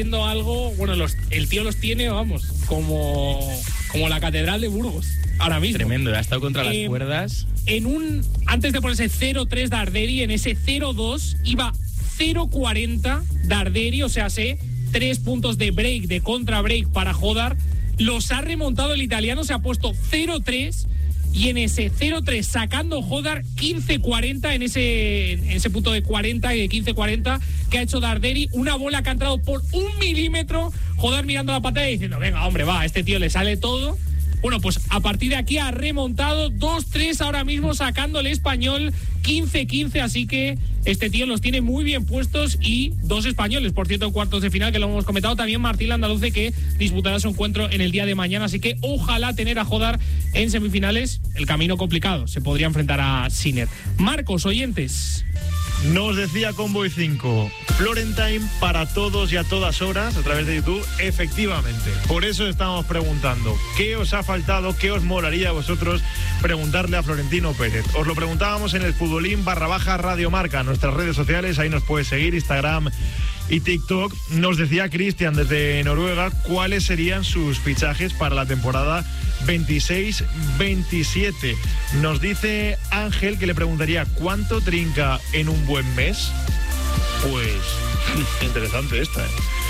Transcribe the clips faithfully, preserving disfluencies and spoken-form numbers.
haciendo algo, bueno, los, el tío los tiene, vamos, como, como la catedral de Burgos, ahora mismo. Tremendo, ha estado contra eh, las cuerdas. En un, antes de ponerse cero tres Darderi, en ese cero dos iba cero cuarenta Darderi, o sea, sé, tres puntos de break, de contra break para Hodar. Los ha remontado el italiano, se ha puesto cero tres. Y en ese cero tres sacando Hodar quince cuarenta en ese, en ese punto de cuarenta y de quince cuarenta que ha hecho Darderi, una bola que ha entrado por un milímetro, Hodar mirando la pantalla y diciendo, venga hombre, va, a este tío le sale todo. Bueno, pues a partir de aquí ha remontado dos tres ahora mismo sacando el español quince quince, así que este tío los tiene muy bien puestos y dos españoles, por cierto, en cuartos de final, que lo hemos comentado, también Martín Landaluce, que disputará su encuentro en el día de mañana, así que ojalá tener a Hodar en semifinales. El camino complicado, se podría enfrentar a Sinner. Marcos, oyentes. Nos decía Convoy cinco, Florentine para todos y a todas horas a través de YouTube. Efectivamente, por eso estamos preguntando, ¿qué os ha faltado? ¿Qué os molaría a vosotros preguntarle a Florentino Pérez? Os lo preguntábamos en el futbolín barra baja Radio Marca, nuestras redes sociales, ahí nos puedes seguir, Instagram y TikTok. Nos decía Cristian desde Noruega cuáles serían sus fichajes para la temporada veintiséis veintisiete. Nos dice Ángel que le preguntaría ¿cuánto trinca en un buen mes? Pues interesante esta, ¿eh?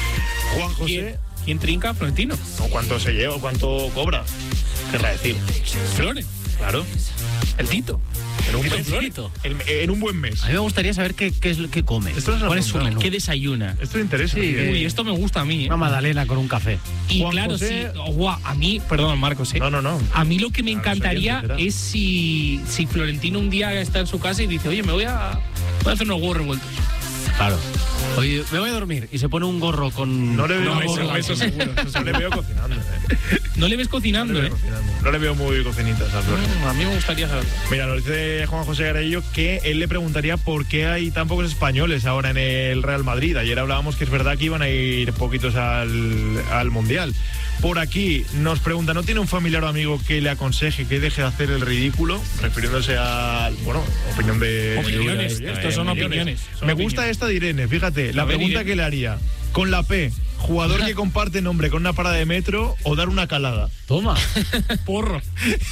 Juan José. ¿Quién, ¿Quién trinca? Florentino. No, ¿cuánto se lleva? ¿Cuánto cobra? Querrá decir. Flores. Claro. El Tito. En un, El buen, Tito. en, en un buen mes. A mí me gustaría saber qué, qué es lo que come. Esto es ¿Cuál es su apuntado. menú? ¿Qué desayuna? Esto me interesa. Sí, tío. Uy, esto me gusta a mí, ¿eh? Una magdalena con un café. Y Juan claro, José- sí. Oh, guau, a mí, perdón, Marcos, ¿eh? No, no, no. A mí lo que me A los encantaría oyentes, será. es si, si Florentino un día está en su casa y dice, oye, me voy a, voy a hacer unos huevos revueltos. Claro. Oye, me voy a dormir y se pone un gorro con... No le veo, No, no, eso- eso, eso seguro. No le veo cocinando, ¿eh? No le ves No cocinando, le ¿eh? veo cocinando. No le veo muy cocinitas a Florentino. Mm, a mí me gustaría saber. Mira, nos dice Juan José Garello que él le preguntaría por qué hay tan pocos españoles ahora en el Real Madrid. Ayer hablábamos que es verdad que iban a ir poquitos al, al Mundial. Por aquí nos pregunta, ¿no tiene un familiar o amigo que le aconseje que deje de hacer el ridículo? Refiriéndose a, bueno, opinión de... Opiniones, de- estos son opiniones, son Me opiniones. gusta esta de Irene, fíjate, la A ver, pregunta Irene. que le haría. Con la P, jugador que comparte nombre con una parada de metro o dar una calada. Toma. Porro.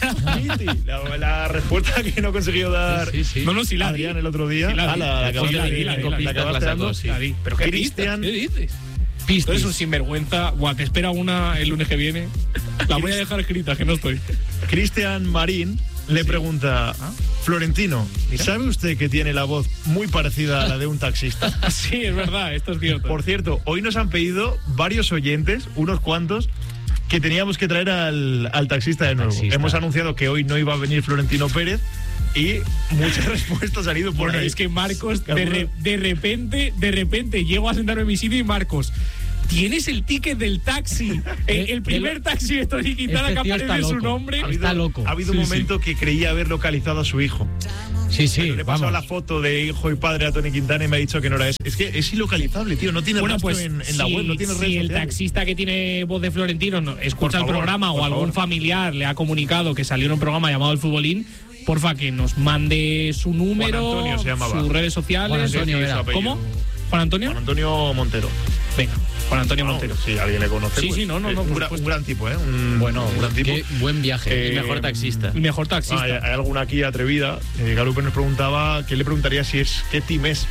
La, la respuesta que no consiguió dar Sí, sí. No, no, si la di. Adrián el otro día. Sí la Ah, di. la, la Sí, acabaste la di, de- la di, la la di. acabaste La dando. sacó, sí. La di. ¿Pero qué Cristian. pistas? ¿Qué dices? Pistis. Tú eres un sinvergüenza. Guau, te espera una el lunes que viene. La voy a dejar escrita, que no estoy. Cristian Marín le pregunta, Florentino, ¿sabe usted que tiene la voz muy parecida a la de un taxista? Sí, es verdad, esto es cierto. Por cierto, hoy nos han pedido varios oyentes, unos cuantos, que teníamos que traer al, al taxista de nuevo. Taxista. Hemos anunciado que hoy no iba a venir Florentino Pérez y muchas respuestas han ido por Bueno, ahí. es que Marcos, Que de, alguna- re- de repente, de repente, llego a sentarme en mi sitio y Marcos, ¿tienes el ticket del taxi? El, el primer taxi de Tony Quintana Este que tío está aparece su loco. nombre. Ha habido, Está loco. Ha habido Sí, un momento que creía haber localizado a su hijo. Sí, sí, Pero le he pasado vamos. la foto de hijo y padre a Tony Quintana y me ha dicho que no era ese. Es que es ilocalizable, tío. No tiene Bueno, rastro pues en, en la si, web, no tiene si redes el sociales. taxista que tiene voz de Florentino no, escucha Por favor, el programa por o algún favor. familiar le ha comunicado que salió en un programa llamado El Futbolín, porfa que nos mande su número, Juan Antonio se llamaba. sus redes sociales. Juan Antonio Sí, era. su apellido. ¿Cómo? ¿Juan Antonio? Juan Antonio Montero. Venga, Juan Antonio Bueno, Montero. Si alguien le conoce. Sí, pues, sí, no, no, es no, Un, por gran, supuesto. un gran tipo, ¿eh? Un, Bueno, un gran tipo. qué buen viaje. Eh, El mejor taxista. El mejor taxista. Ah, hay, hay alguna aquí atrevida. Eh, Galupe nos preguntaba, ¿qué le preguntaría si es qué team es?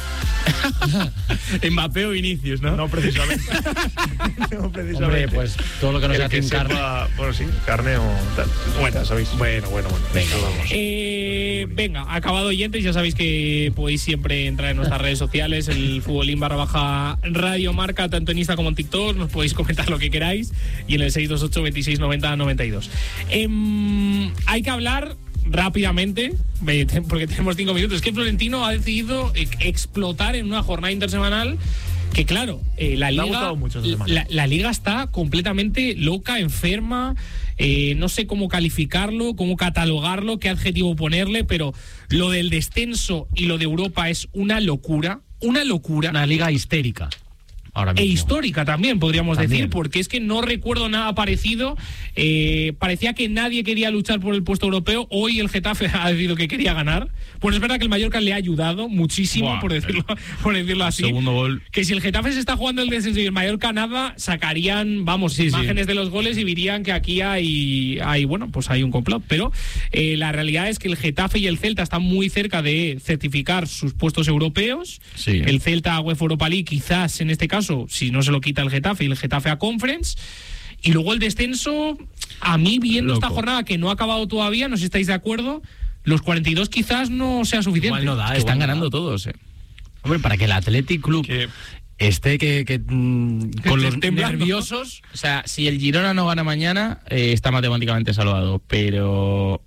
Mbappé o Vinicius, ¿no? No precisamente. no precisamente. Hombre, pues todo lo que no El sea que Team Carne. sepa- Bueno, sí, carne o tal. Bueno, sabéis. Bueno, bueno, bueno. Venga, vamos. Eh, venga, acabado oyentes, ya sabéis que podéis siempre entrar en nuestras redes sociales, el futbolín barra baja Radio Marca, tanto en Insta como en TikTok, nos podéis comentar lo que queráis, y en el seis dos ocho, veintiséis, noventa, noventa y dos. Em, hay que hablar rápidamente, ve, te- porque tenemos cinco minutos. Es que Florentino ha decidido e- explotar en una jornada intersemanal que, claro, eh, la Me ha liga gustado mucho esa semana. la, la liga está completamente loca, enferma, eh, no sé cómo calificarlo, cómo catalogarlo, qué adjetivo ponerle, pero lo del descenso y lo de Europa es una locura, una locura. Una liga histérica. ahora mismo. E histórica también, podríamos También. decir, porque es que no recuerdo nada parecido. Eh, parecía que nadie quería luchar por el puesto europeo. Hoy el Getafe ha decidido que quería ganar. Pues es verdad que el Mallorca le ha ayudado muchísimo, Buah, por decirlo, por decirlo así. Segundo gol. Que si el Getafe se está jugando el descenso y el Mallorca nada, sacarían, vamos, Sí, imágenes sí. de los goles y dirían que aquí hay, hay bueno, pues hay un complot. Pero eh, la realidad es que el Getafe y el Celta están muy cerca de certificar sus puestos europeos. Sí. El Celta a UEFA Europa League, quizás en este caso, si no se lo quita el Getafe, y el Getafe a Conference. Y luego el descenso, a mí viendo Loco. esta jornada que no ha acabado todavía, no sé si estáis de acuerdo, los cuarenta y dos quizás no sea suficiente. Igual no da, Que están igual no ganando da. todos, eh. Hombre, para que el Athletic Club Que- esté que, que, mm, con los temblando. nerviosos. O sea, si el Girona no gana mañana, eh, está matemáticamente salvado. Pero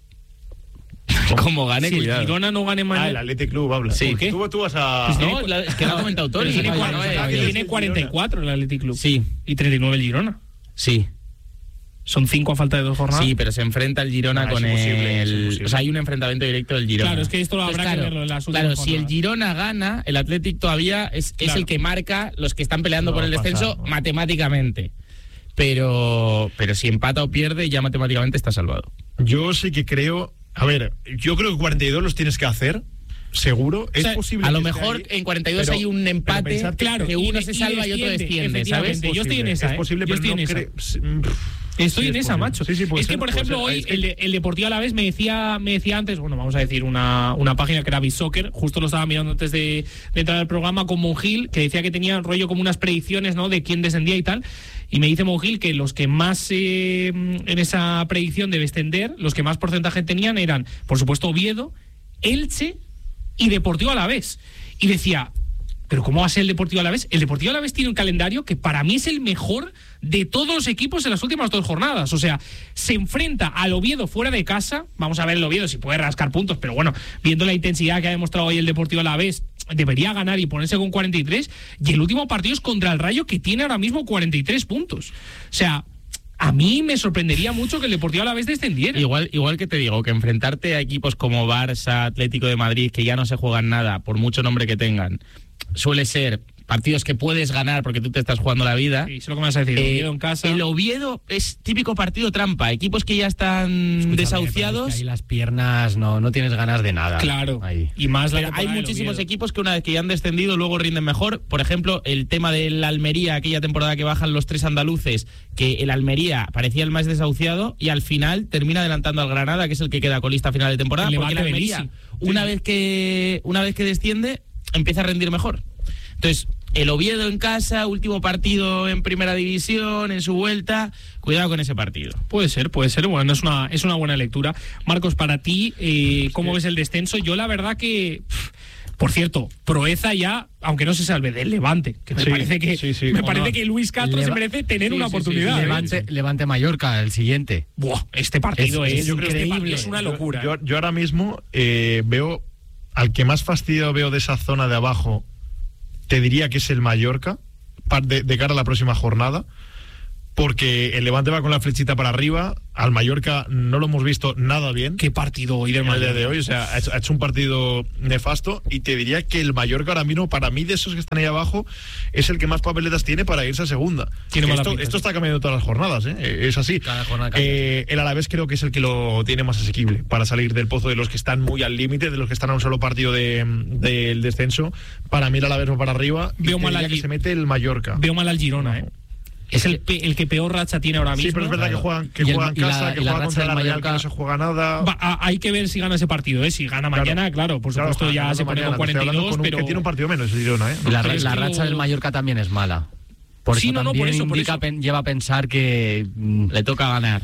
como gane, Si el cuidado. Girona no gane Ah, el mañana. Athletic Club habla. Sí. ¿Por qué? Tú, tú vas a... No, la- es que lo ha comentado Tony. Tiene, No, cua- no, o eh, sea, eh, tiene cuarenta y cuatro el Athletic Club. Sí, Y treinta y nueve el Girona. sí. Son cinco a falta de dos jornadas. Sí, pero se enfrenta el Girona Ah, es con imposible, es el... imposible. O sea, hay un enfrentamiento directo del Girona. Claro, es que esto lo habrá Entonces, que claro, verlo en las últimas Claro, si el jornadas. Girona gana, el Athletic todavía es, es Claro. el que marca los que están peleando No por va el a pasar, descenso ¿no? matemáticamente. Pero, pero si empata o pierde, ya matemáticamente está salvado. Yo sí que creo... A ver, yo creo que cuarenta y dos los tienes que hacer, seguro. Es sea, posible A lo que esté mejor ahí, en cuarenta y dos pero- hay un pero empate, pensad que- Claro, que y uno de- se y salva y otro desciende, ¿sabes? efectivamente. Yo estoy en posible, esa, Es ¿eh? posible, Yo pero estoy no en esa. creo... Estoy Sí, en es esa, posible. macho. Sí, sí, puede es que, ser, por puede ejemplo, ser. hoy Es que- el, de- el Deportivo Alavés me decía, me decía antes, bueno, vamos a decir una, una página que era BitSoccer, justo lo estaba mirando antes de, de entrar al programa con Monjil, que decía que tenía rollo como unas predicciones, ¿no?, de quién descendía y tal. Y me dice Monjil que los que más eh, en esa predicción de descender, los que más porcentaje tenían eran, por supuesto, Oviedo, Elche y Deportivo Alavés. Y decía, ¿pero cómo va a ser el Deportivo Alavés? El Deportivo Alavés tiene un calendario que para mí es el mejor de todos los equipos en las últimas dos jornadas. O sea, se enfrenta al Oviedo fuera de casa. Vamos a ver el Oviedo si puede rascar puntos, pero bueno, viendo la intensidad que ha demostrado hoy el Deportivo Alavés, debería ganar y ponerse con cuarenta y tres. Y el último partido es contra el Rayo, que tiene ahora mismo cuarenta y tres puntos. O sea, a mí me sorprendería mucho que el Deportivo Alavés descendiera. Igual, igual que te digo, que enfrentarte a equipos como Barça, Atlético de Madrid, que ya no se juegan nada, por mucho nombre que tengan, suele ser partidos que puedes ganar porque tú te estás jugando la vida. Sí, sé lo que me vas a decir. Eh, Oviedo en casa. El Oviedo es típico partido trampa. Equipos que ya están Escúchame, desahuciados. pero es que ahí las piernas no, no tienes ganas de nada. Claro. Ahí. Y más la Pero hay temporada del muchísimos Oviedo. equipos que una vez que ya han descendido luego rinden mejor. Por ejemplo, el tema del Almería, aquella temporada que bajan los tres andaluces, que el Almería parecía el más desahuciado y al final termina adelantando al Granada, que es el que queda colista a final de temporada, El porque el Levante Almería, Berizzi. una Sí. vez que una vez que desciende, empieza a rendir mejor. Entonces, el Oviedo en casa, último partido en primera división, en su vuelta, cuidado con ese partido. Puede ser, puede ser. Bueno, es una, es una buena lectura. Marcos, para ti, eh, ¿cómo ves el descenso? Yo la verdad que... pff, por cierto, proeza ya, aunque no se salve, del Levante, que me Sí, parece que sí, sí. me No, parece no. que Luis Castro Leva- se merece tener Sí, una sí, sí, oportunidad. sí. ¿eh? Levante, Levante Mallorca, el siguiente. Buah, este partido Es- es, es yo creo que este increíble. partido es una locura. Yo, ¿eh? yo ahora mismo eh, veo al que más fastidio veo de esa zona de abajo, te diría que es el Mallorca, par- de, de cara a la próxima jornada, porque el Levante va con la flechita para arriba, al Mallorca no lo hemos visto nada bien. Qué partido hoy del En el día Mallorca. de hoy, o sea, ha hecho, ha hecho un partido nefasto y te diría que el Mallorca ahora mismo, para mí, de esos que están ahí abajo, es el que más papeletas tiene para irse a segunda. Tiene mala esto, pinta, esto sí. está cambiando todas las jornadas, ¿eh? Es así. Cada jornada cambia. Eh, el Alavés creo que es el que lo tiene más asequible para salir del pozo de los que están muy al límite, de los que están a un solo partido de- del descenso. Para mí el Alavés va para arriba y Veo te mal diría al que Gi- se mete el Mallorca. Veo mal al Girona, ¿eh? Es el, pe- el que peor racha tiene ahora mismo. Sí, pero es verdad Claro. que juegan, que Y el- juegan en y la- casa, y que la juegan racha contra del la Real, que Mallorca- no se juega nada. Va, a- hay que ver si gana ese partido, ¿eh? Si gana Claro. mañana, claro, por Claro, supuesto ya ganando se pone mañana, con te estoy cuarenta y hablando dos, con un- pero... que tiene un partido menos el Girona, ¿eh? Y la, pero es la que racha lo- del Mallorca también es mala. Por Sí, eso no, no, también por eso, por indica, eso. pen- lleva a pensar que mm, Le toca ganar.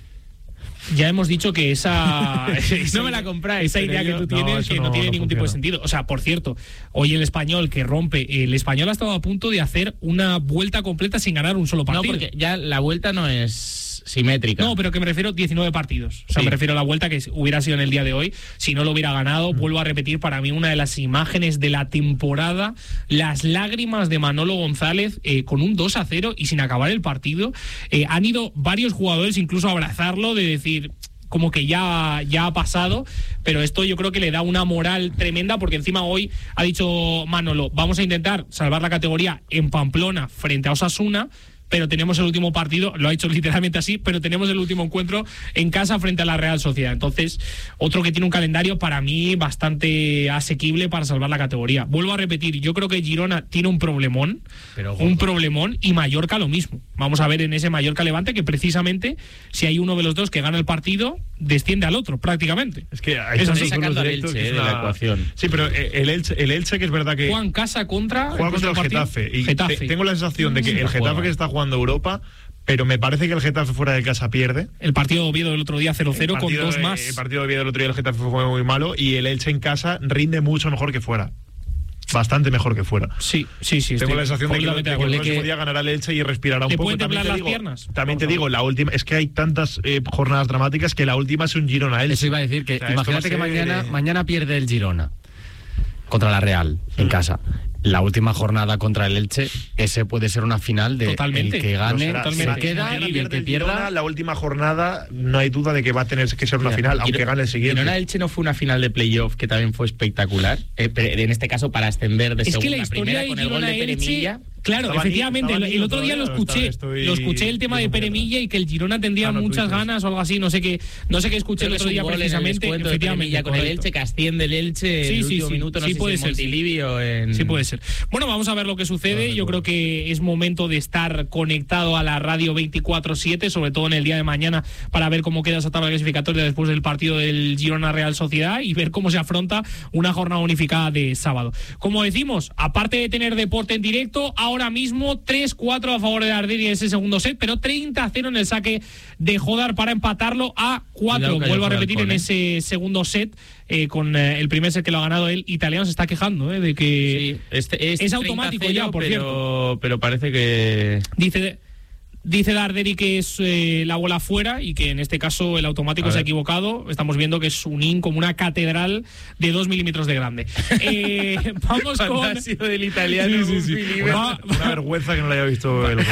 Ya hemos dicho que esa, esa No me la compráis, esa pero idea que yo- tú no, tienes eso que no, no- tiene no ningún tipo de funciona. sentido. O sea, por cierto, hoy el Español que rompe, el Español ha estado a punto de hacer una vuelta completa sin ganar un solo No, partido. porque ya la vuelta no es simétrica. No, pero que me refiero a diecinueve partidos. O sea, Sí. me refiero a la vuelta que hubiera sido en el día de hoy. Si no lo hubiera ganado, vuelvo a repetir, para mí una de las imágenes de la temporada, las lágrimas de Manolo González eh, con un dos a cero y sin acabar el partido. Eh, han ido varios jugadores incluso a abrazarlo, de decir... como que ya, ya ha pasado, pero esto yo creo que le da una moral tremenda, porque encima hoy ha dicho Manolo, vamos a intentar salvar la categoría en Pamplona frente a Osasuna, pero tenemos el último partido, lo ha hecho literalmente así, pero tenemos el último encuentro en casa frente a la Real Sociedad. Entonces, otro que tiene un calendario para mí bastante asequible para salvar la categoría. Vuelvo a repetir, yo creo que Girona tiene un problemón, pero, un problemón, y Mallorca lo mismo. Vamos a ver en ese Mallorca-Levante que precisamente, si hay uno de los dos que gana el partido, desciende al otro, prácticamente. Es que hay Eso tantos sí, goles sacando al directos Elche, que es eh, de una- la ecuación. Sí, pero el Elche, el Elche que es verdad que Juan Casa contra... juega contra el partido. Getafe. Y Getafe. te- tengo la sensación de que Sí, el Getafe juega. que está jugando Europa, pero me parece que el Getafe fuera de casa pierde. El partido de Oviedo del otro día cero cero El con partido dos de- más. El partido de Oviedo del otro día el Getafe fue muy malo y el Elche en casa rinde mucho mejor que fuera. Bastante mejor que fuera. Sí, sí, sí. Tengo estoy la sensación de que, completamente de de que el acuerdo. próximo día ganará el Elche y respirará un ¿Le poco. pueden También temblar te las digo, piernas? También te Vamos a digo, ver. la última es que hay tantas eh, jornadas dramáticas que la última es un Girona-Elche. Eso iba a decir que O sea, esto va a imagínate que ser, mañana, eh, mañana pierde el Girona contra la Real en casa. La última jornada contra el Elche, ese puede ser una final de Totalmente. el que Lo gane será. totalmente. se queda Mañana y el pierde que el pierda. Girona, la última jornada no hay duda de que va a tener que ser una Mira, final, aunque Girona- gane el siguiente. Girona-Elche no fue una final de playoff que también fue espectacular, eh, pero en este caso para ascender de Es segunda que la a historia primera de con el gol de Girona-Elche... Peremilla. Claro, Estaba efectivamente, ni- el, estaba el otro día lo niño todavía, escuché, estoy- lo escuché el tema de estoy- Peremilla y que el Girona tendría Ah, no, muchas tú dices. ganas o algo así, no sé qué, no sé qué escuché Creo el que otro es día un gol en el precisamente, descuento de efectivamente, Peremilla con el correcto. Elche, que asciende el Elche Sí, en el sí, último sí, minuto, no sí sé puede si ser, en sí. Montilivi o en... Sí puede ser. Bueno, vamos a ver lo que sucede. Yo creo que es momento de estar conectado a la radio veinticuatro siete, sobre todo en el día de mañana, para ver cómo queda esa tabla clasificatoria después del partido del Girona Real Sociedad y ver cómo se afronta una jornada unificada de sábado. Como decimos, aparte de tener deporte en directo, ahora mismo tres cuatro a favor de Arderi en ese segundo set, pero treinta a cero en el saque de Jodar para empatarlo a cuatro. Cuidado que haya Vuelvo a fuera de repetir, en alcohol, ese segundo set, eh, con eh, el primer set que lo ha ganado el italiano, se está quejando eh, de que... Sí, este, es, Es automático ya, por pero, pero parece que... Dice, dice Darderi que es eh, la bola fuera y que en este caso el automático A se ha ver. equivocado. Estamos viendo que es un in como una catedral de dos milímetros de grande. Eh, vamos con... Cuando ha sido del italiano. Sí, sí, sí. un milímetro. Va- Una vergüenza que no lo haya visto el otro.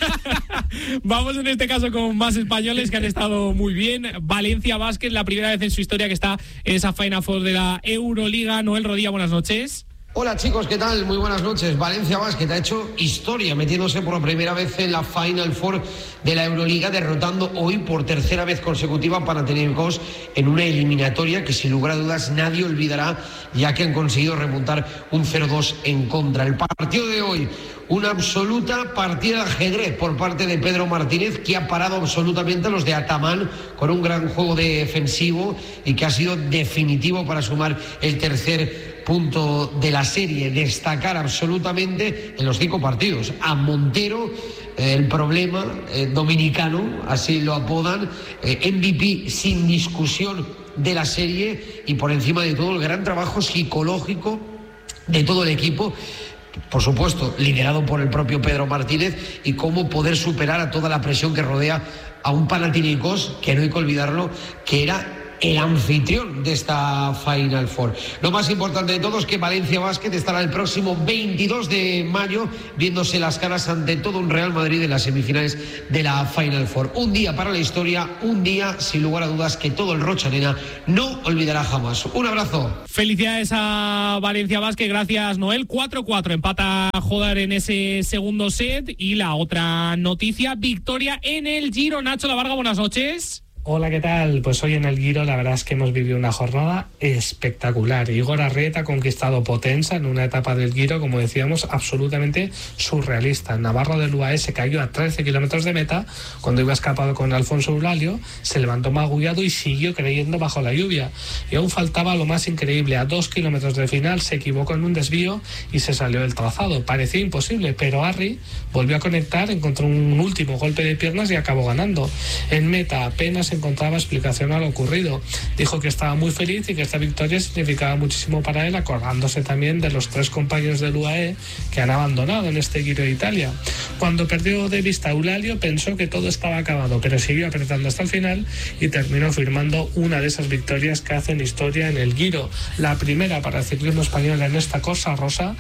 Vamos en este caso con más españoles que han estado muy bien. Valencia Basket, la primera vez en su historia que está en esa Final Four de la Euroliga. Noel Rodilla, buenas noches. Hola chicos, ¿qué tal? Muy buenas noches. Valencia Basket ha hecho historia metiéndose por primera vez en la Final Four de la Euroliga, derrotando hoy por tercera vez consecutiva a Panathinaikos en una eliminatoria que sin lugar a dudas nadie olvidará, ya que han conseguido remontar un cero dos en contra. El partido de hoy, una absoluta partida de ajedrez por parte de Pedro Martínez, que ha parado absolutamente a los de Ataman con un gran juego defensivo y que ha sido definitivo para sumar el tercer punto de la serie. Destacar absolutamente en los cinco partidos a Montero, eh, el problema eh, dominicano, así lo apodan, eh, M V P sin discusión de la serie, y por encima de todo el gran trabajo psicológico de todo el equipo, por supuesto liderado por el propio Pedro Martínez, y cómo poder superar a toda la presión que rodea a un Panathinaikos que no hay que olvidarlo, que era el anfitrión de esta Final Four. Lo más importante de todo es que Valencia Basket estará el próximo veintidós de mayo viéndose las caras ante todo un Real Madrid en las semifinales de la Final Four. Un día para la historia, un día sin lugar a dudas que todo el Rocha Arena no olvidará jamás. Un abrazo. Felicidades a Valencia Basket, gracias Noel. cuatro cuatro, empata Jodar en ese segundo set. Y la otra noticia, victoria en el Giro. Nacho Lavarga, buenas noches. Hola, ¿qué tal? Pues hoy en el Giro la verdad es que hemos vivido una jornada espectacular. Igor Arrieta ha conquistado Potenza en una etapa del Giro, como decíamos, absolutamente surrealista. Navarro del U A E se cayó a trece kilómetros de meta cuando iba escapado con Alfonso Eulalio, se levantó magullado y siguió creyendo bajo la lluvia. Y aún faltaba lo más increíble, a dos kilómetros del final se equivocó en un desvío y se salió del trazado. Parecía imposible, pero Arri volvió a conectar, encontró un último golpe de piernas y acabó ganando. En meta apenas encontraba explicación a lo ocurrido. Dijo que estaba muy feliz y que esta victoria significaba muchísimo para él, acordándose también de los tres compañeros del U A E que han abandonado en este Giro de Italia. Cuando perdió de vista a Eulalio pensó que todo estaba acabado, pero siguió apretando hasta el final y terminó firmando una de esas victorias que hacen historia en el Giro, la primera para el ciclismo español en esta cosa rosa,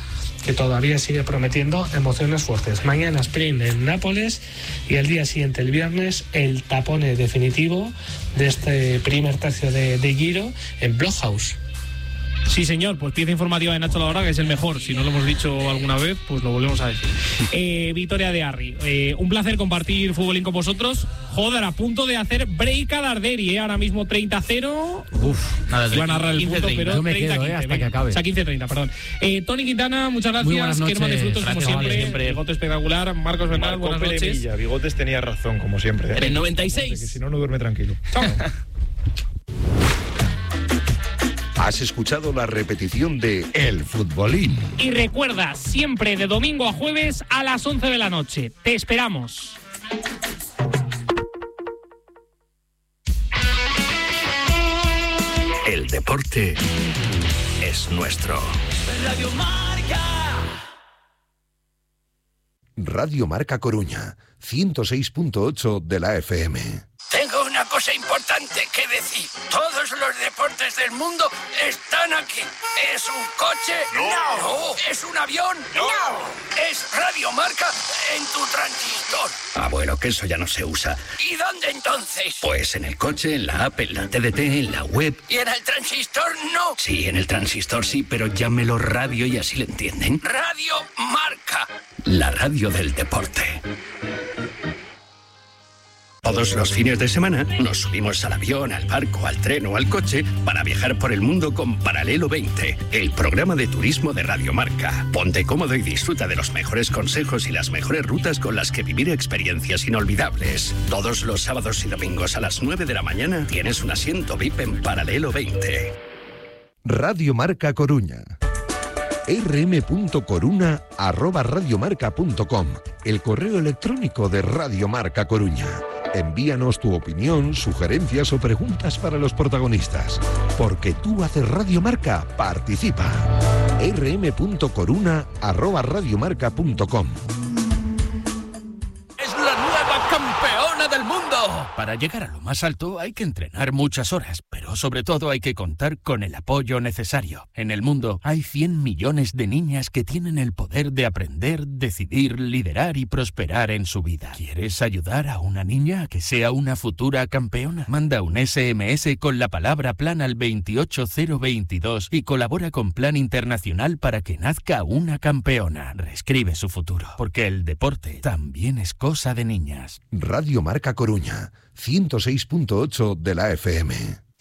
que todavía sigue prometiendo emociones fuertes. Mañana sprint en Nápoles y el día siguiente, el viernes, el tapone definitivo de este primer tercio de, de Giro en Blockhaus. Sí, señor, pues pieza informativa de Nacho Laura, que es el mejor. Si no lo hemos dicho alguna vez, pues lo volvemos a decir. Eh, Victoria de Arri, eh, un placer compartir Futbolín con vosotros. Joder, a punto de hacer break a Darderi, ¿eh? Ahora mismo treinta a cero. Uf, nada, Iba a narrar el punto, pero yo me treinta a quedo, quince, eh, hasta venga. que acabe. O sea, quince a treinta, perdón. Eh, Tony Quintana, muchas Muy gracias. buenas Kerman de noches. Frutos, como Gracias, siempre. siempre. Bigote espectacular. Marcos Bernal, buenas Marco noches. Peremilla, Bigotes tenía razón, como siempre. ¿eh? En el noventa y Que seis. si no, no duerme tranquilo. Chao. Has escuchado la repetición de El Futbolín. Y recuerda, siempre de domingo a jueves a las once de la noche. Te esperamos. El deporte es nuestro. Radio Marca. Radio Marca Coruña, ciento seis punto ocho de la F M. Tengo una cosa importante que decir. Todos los deportes del mundo están aquí. ¿Es un coche? No. ¿No? ¿Es un avión? No. ¿Es Radio Marca en tu transistor? Ah, bueno, que eso ya no se usa. ¿Y dónde entonces? Pues en el coche, en la app, en la T D T, en la web. ¿Y en el transistor no? Sí, en el transistor sí, pero llámelo radio y así le entienden. Radio Marca. La radio del deporte. Todos los fines de semana nos subimos al avión, al barco, al tren o al coche para viajar por el mundo con Paralelo veinte, el programa de turismo de Radio Marca. Ponte cómodo y disfruta de los mejores consejos y las mejores rutas con las que vivir experiencias inolvidables. Todos los sábados y domingos a las nueve de la mañana tienes un asiento V I P en Paralelo veinte. Radio Marca Coruña. erre eme punto coruna arroba radiomarca punto com, el correo electrónico de Radio Marca Coruña. Envíanos tu opinión, sugerencias o preguntas para los protagonistas. Porque tú haces Radio Marca, participa. erre eme punto coruna arroba radiomarca punto com. ¡Es la nueva campeona del mundo! Para llegar a lo más alto hay que entrenar muchas horas, pero sobre todo hay que contar con el apoyo necesario. En el mundo hay cien millones de niñas que tienen el poder de aprender, decidir, liderar y prosperar en su vida. ¿Quieres ayudar a una niña a que sea una futura campeona? Manda un ese eme ese con la palabra plan al veintiocho cero veintidós y colabora con Plan Internacional para que nazca una campeona. Reescribe su futuro, porque el deporte también es cosa de niñas. Radio Marca Coruña, ciento seis punto ocho de la F M.